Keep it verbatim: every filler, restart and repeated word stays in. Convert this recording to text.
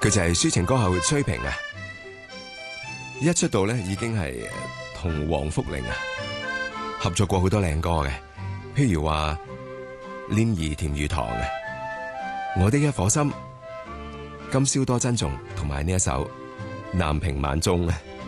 佢就係抒情歌后崔萍啊，一出道咧已經係同黃福玲啊合作過好多靚歌嘅，譬如話《戀兒甜如糖》啊，《我的一顆心》、《今宵多珍重》同埋呢一首《南屏晚鐘》啊。